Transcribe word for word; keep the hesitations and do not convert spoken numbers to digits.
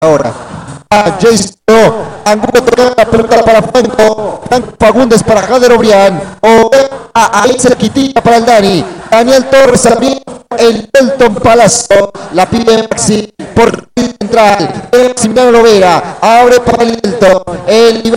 ahora. A Jason Angulo toca la pelota para Franco. Franco Fagundes para Jader Obrián. O a ahí cerquitita para el Dani. Daniel Torres también. El Elton Palazzo. La pide Maxi por central. Maximiliano Lovera. Abre para el Elton. El